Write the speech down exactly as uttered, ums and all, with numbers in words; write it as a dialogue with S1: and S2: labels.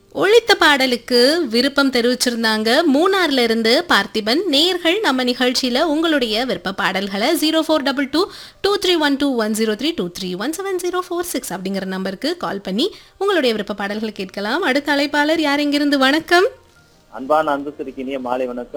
S1: ஒழித்த பாடலுக்கு விருப்பம் தெரிவிச்சிருந்தாங்க மூணார்ல இருந்து பார்த்திபன். நேயர்கள் நம்ம நிகழ்ச்சியில உங்களுடைய விருப்ப பாடல்களை zero four double two two three one two one zero three two three one seven zero four six அப்படிங்கிற நம்பருக்கு கால் பண்ணி உங்களுடைய விருப்ப பாடல்களை கேட்கலாம். அடுத்த அழைப்பாளர் யார், எங்கிருந்து? வணக்கம்.
S2: அன்பான அன்பு சிறுக்கினிய மாலை வணக்கம்.